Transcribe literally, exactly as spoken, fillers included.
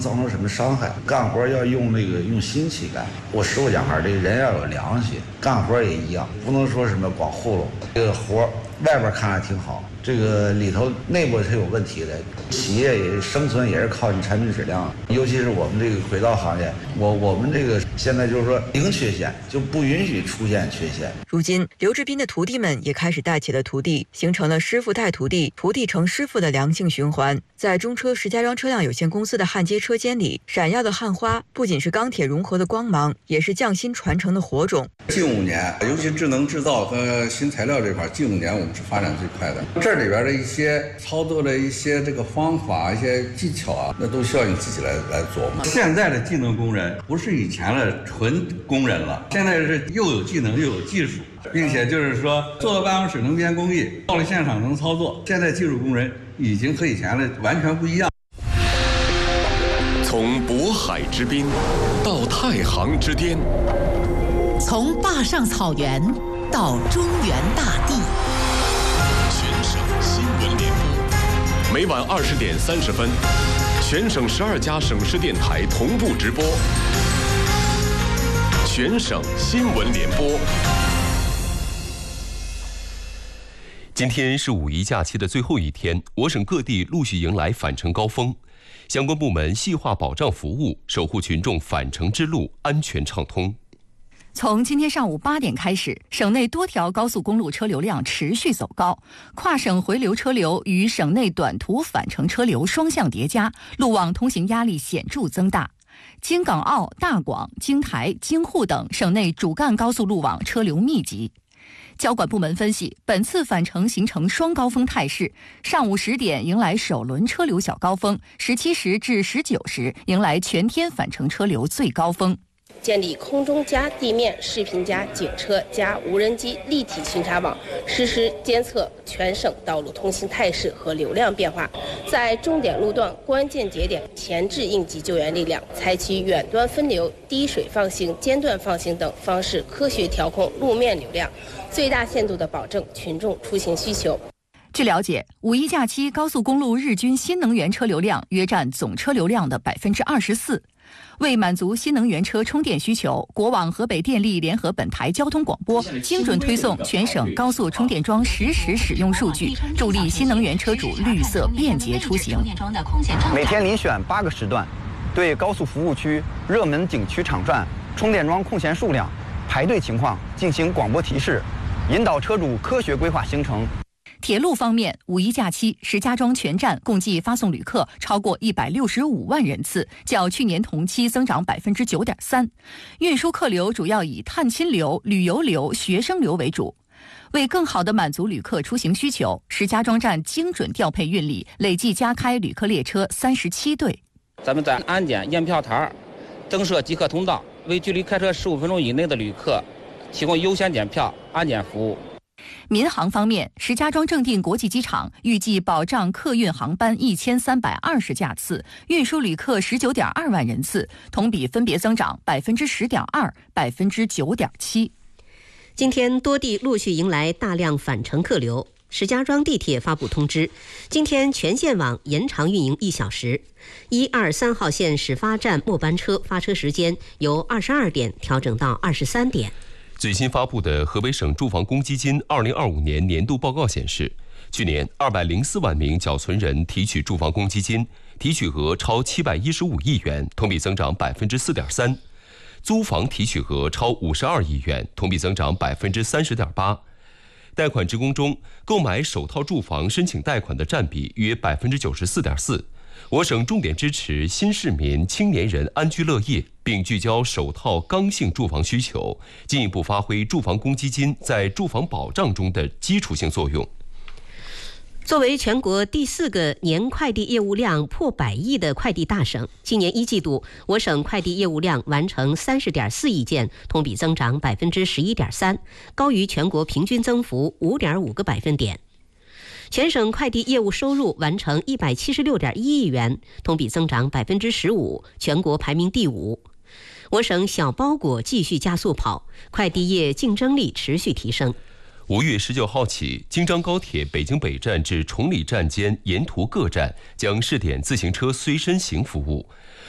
造成什么伤害。干活要用那个用心去干。我师傅讲话，这个人要有良心，干活也一样，不能说什么光糊弄。这个活外边看着挺好，这个里头内部是有问题的。企业也生存也是靠你产品质量，尤其是我们这个轨道行业，我我们这个现在就是说零缺陷，就不允许出现缺陷。 如今，刘志斌的徒弟们也开始带起了徒弟，形成了师傅带徒弟、徒弟成师傅的良性循环。在中车石家庄车辆有限公司的焊接车间里，闪耀的焊花不仅是钢铁融合的光芒，也是匠心传承的火种。 近五年，尤其智能制造和新材料这块，近五年我们是发展最快的。这里边的一些操作的一些这个方法、一些技巧啊，那都需要你自己来来琢磨。 现在的技能工人不是以前的纯工人了，现在是又有技能又有技术，并且就是说坐到办公室能编工艺，到了现场能操作。现在技术工人已经和以前的完全不一样。 从渤海之滨到太行之巅， 从坝上草原到中原大地， 全省新闻联播，每晚二十点三十分，全省十二家省市电台同步直播。全省新闻联播。今天是五一假期的最后一天，我省各地陆续迎来返程高峰，相关部门细化保障服务，守护群众返程之路安全畅通。 从今天上午八点开始，省内多条高速公路车流量持续走高，跨省回流车流与省内短途返程车流双向叠加，路网通行压力显著增大。京港澳、大广、京台、京沪等省内主干高速路网车流密集。交管部门分析，本次返程形成双高峰态势，上午十点迎来首轮车流小高峰，十七时至十九时迎来全天返程车流最高峰。 建立空中加地面、视频加警车加无人机立体巡查网，实时监测全省道路通行态势和流量变化，在重点路段、关键节点前置应急救援力量，采取远端分流、滴水放行、间断放行等方式，科学调控路面流量，最大限度地保证群众出行需求。 据了解，五一假期高速公路日均新能源车流量约占总车流量的百分之二十四。为满足新能源车充电需求，国网河北电力联合本台交通广播，精准推送全省高速充电桩实时使用数据，助力新能源车主绿色便捷出行。 每天遴选八个时段，对高速服务区、热门景区场站充电桩空闲数量、排队情况进行广播提示，引导车主科学规划行程。 铁路方面，五一假期，石家庄全站共计发送旅客超过一百六十五万人次，较去年同期增长百分之九点三。运输客流主要以探亲流、旅游流、学生流为主。为更好地满足旅客出行需求，石家庄站精准调配运力，累计加开旅客列车三十七对。 咱们在安检验票台增设即客通道，为距离开车十五分钟以内的旅客提供优先检票、安检服务。 民航方面，石家庄正定国际机场预计保障客运航班一千三百二十架次，运输旅客十九点二万人次，同比分别增长百分之十点二、百分之九点七。 今天多地陆续迎来大量返程客流。石家庄地铁发布通知，今天全线网延长运营一小时，一二三号线始发站末班车发车时间由二十二点调整到二十三点。 最新发布的河北省住房公积金二零二五年年度报告显示，去年二百零四万名缴存人提取住房公积金，提取额超七百一十五亿元，同比增长百分之四点三；租房提取额超五十二亿元，同比增长百分之三十点八。贷款职工中，购买首套住房申请贷款的占比约百分之九十四点四。我省重点支持新市民、青年人安居乐业，并聚焦首套刚性住房需求，进一步发挥住房公积金在住房保障中的基础性作用。 作为全国第四个年快递业务量破百亿的快递大省，今年一季度我省快递业务量完成三十点四亿件，同比增长百分之十一点三，高于全国平均增幅五点五个百分点。全省快递业务收入完成一百七十六点一亿元，同比增长百分之十五，全国排名第五。我省小包裹继续加速跑，快递业竞争力持续提升。 五月十九号起，京张高铁北京北站至崇礼站间沿途各站将试点自行车随身行服务，